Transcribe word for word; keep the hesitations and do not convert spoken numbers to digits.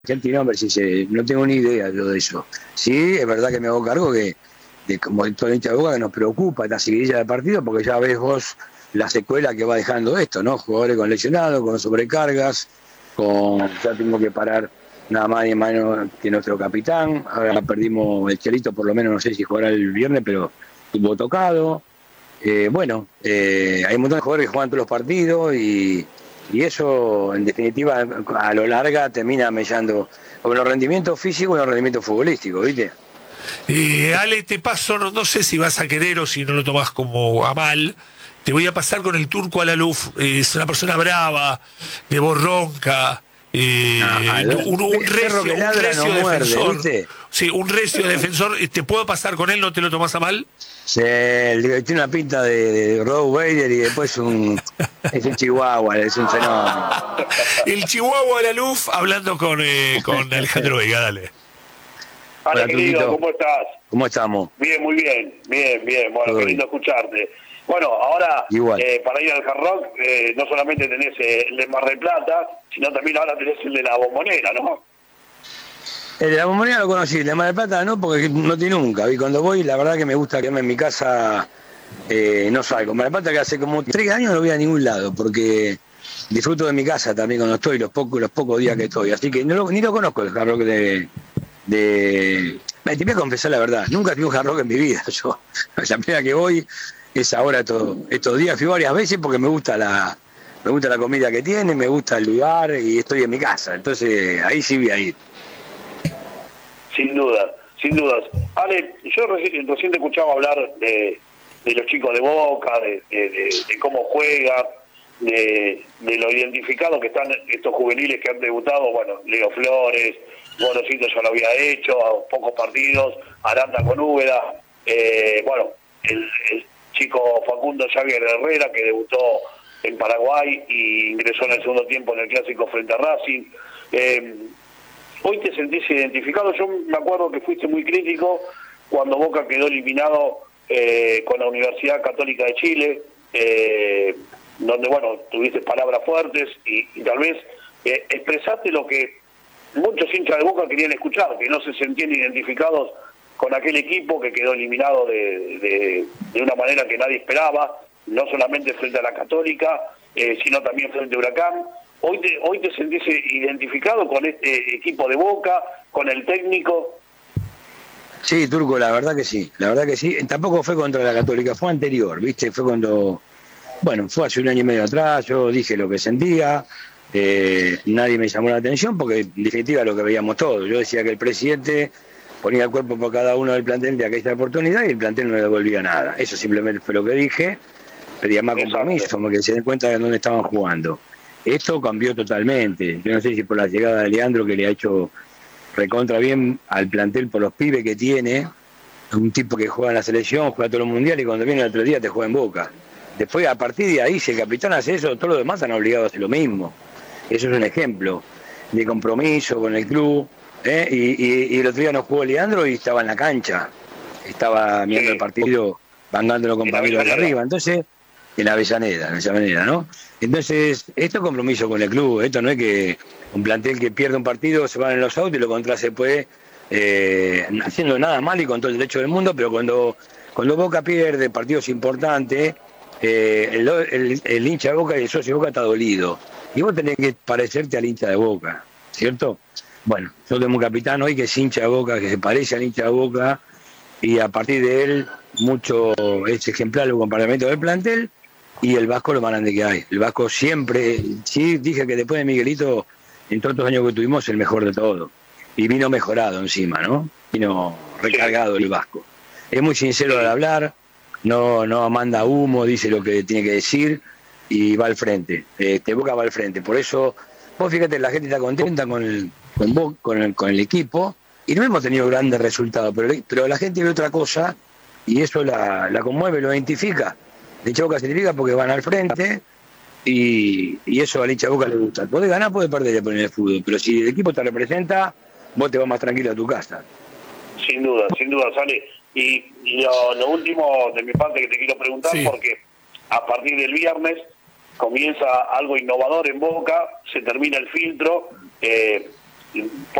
Argentino, a ver si se, no tengo ni idea yo de eso. Sí, es verdad que me hago cargo que, de como todo hincha de Boca, que nos preocupa esta seguidilla de partido, porque ya ves vos la secuela que va dejando esto, ¿no? Jugadores con lesionados, con sobrecargas, con ya tengo que parar nada más y menos que nuestro capitán. Ahora perdimos el Chelito, por lo menos no sé si jugará el viernes, pero estuvo tocado. Eh, bueno, eh, hay un montón de jugadores que juegan todos los partidos y Y eso, en definitiva, a lo larga termina mellando con los rendimientos físicos y los rendimientos futbolísticos, ¿viste? Eh, Ale, te paso, no, no sé si vas a querer o si no lo tomás como a mal. Te voy a pasar con el Turco Alaluf. Eh, es una persona brava, de voz ronca. Eh, Ah, un, un recio, que un ladra recio no muerde, defensor. ¿viste? Sí, un recio defensor. ¿Te puedo pasar con él? ¿No te lo tomás a mal? Sí, el, tiene una pinta de, de Rob Vader y después un, es un chihuahua, es un fenómeno. El Chihuahua Alaluf hablando con, eh, con Alejandro Vega, dale. Hola, querido, Turquito. ¿Cómo estás? ¿Cómo estamos? Bien, muy bien, bien, bien. Bueno, qué lindo escucharte. Bueno, ahora, eh, para ir al Hard Rock, eh, no solamente tenés eh, el de Mar del Plata, sino también ahora tenés el de la Bombonera, ¿no? El de la Bombonera lo conocí, el de Mar del Plata no, porque no tiene nunca. Y cuando voy, la verdad que me gusta quedarme en mi casa, eh, no salgo. Mar del Plata que hace como tres años no voy a ningún lado, porque disfruto de mi casa también cuando estoy, los pocos los pocos días que estoy. Así que no lo, ni lo conozco el Hard Rock de... de... Me te voy a confesar la verdad, nunca tuve un Hard Rock en mi vida. Yo, la primera que voy es ahora todo, estos días, fui varias veces porque me gusta la me gusta la comida que tiene, me gusta el lugar y estoy en mi casa. Entonces ahí sí voy a ir. Sin duda, sin dudas. Ale, yo recién, recién te escuchaba hablar de, de los chicos de Boca, de, de, de, de cómo juega, de, de lo identificado que están estos juveniles que han debutado, bueno, Leo Flores, Gorosito ya lo había hecho, a pocos partidos, Aranda con Úbeda, eh, bueno, el, el chico Facundo Xavier Herrera que debutó en Paraguay y ingresó en el segundo tiempo en el clásico frente a Racing. Eh, Hoy te sentís identificado. Yo me acuerdo que fuiste muy crítico cuando Boca quedó eliminado eh, con la Universidad Católica de Chile, eh, donde, bueno, tuviste palabras fuertes y, y tal vez eh, expresaste lo que muchos hinchas de Boca querían escuchar, que no se sentían identificados con aquel equipo que quedó eliminado de, de, de una manera que nadie esperaba, no solamente frente a la Católica, eh, sino también frente a Huracán. Hoy te, hoy te sentís identificado con este equipo de Boca, con el técnico. Sí, Turco, la verdad que sí, la verdad que sí. Tampoco fue contra la Católica, fue anterior, ¿viste? Fue cuando, bueno, fue hace un año y medio atrás, yo dije lo que sentía, eh, nadie me llamó la atención porque en definitiva lo que veíamos todos. Yo decía que el presidente ponía el cuerpo por cada uno del plantel de aquella oportunidad y el plantel no le devolvía nada. Eso simplemente fue lo que dije, pedía más compromiso, como que se den cuenta de dónde estaban jugando. Esto cambió totalmente. Yo no sé si por la llegada de Leandro, que le ha hecho recontra bien al plantel por los pibes que tiene, un tipo que juega en la selección, juega todos los mundiales y cuando viene el otro día te juega en Boca. Después, a partir de ahí, si el capitán hace eso, todos los demás están obligados a hacer lo mismo. Eso es un ejemplo de compromiso con el club. ¿eh? Y, y, y el otro día no jugó Leandro y estaba en la cancha. Estaba mirando sí. el partido, vangándolo con compañeros de arriba. Entonces... en Avellaneda, en Avellaneda, ¿no? Entonces, esto es compromiso con el club, esto no es que un plantel que pierde un partido se van en los autos y lo contra se puede eh, haciendo nada mal y con todo el derecho del mundo, pero cuando cuando Boca pierde partidos importantes, eh, el, el, el hincha de Boca y el socio de Boca está dolido. Y vos tenés que parecerte al hincha de Boca, ¿cierto? Bueno, yo tengo un capitán hoy que es hincha de Boca, que se parece al hincha de Boca, y a partir de él, mucho es ejemplar el comportamiento del plantel. Y el Vasco lo más grande que hay. El Vasco siempre, sí, dije que después de Miguelito, en todos los años que tuvimos, el mejor de todo. Y vino mejorado encima, ¿no? Vino recargado el Vasco. Es muy sincero al hablar, no, no manda humo, dice lo que tiene que decir y va al frente. Este, Boca va al frente. Por eso, vos fíjate, la gente está contenta con el, con, Boca, con el, con el equipo y no hemos tenido grandes resultados, pero, pero la gente ve otra cosa y eso la, la conmueve, lo identifica. El hincha Boca significa porque van al frente y, y eso al hincha Boca le gusta. Podés ganar, podés perder en el fútbol, pero si el equipo te representa, vos te vas más tranquilo a tu casa. Sin duda, sin duda, sale. Y, y lo, lo último de mi parte que te quiero preguntar, sí. porque a partir del viernes comienza algo innovador en Boca, se termina el filtro, eh,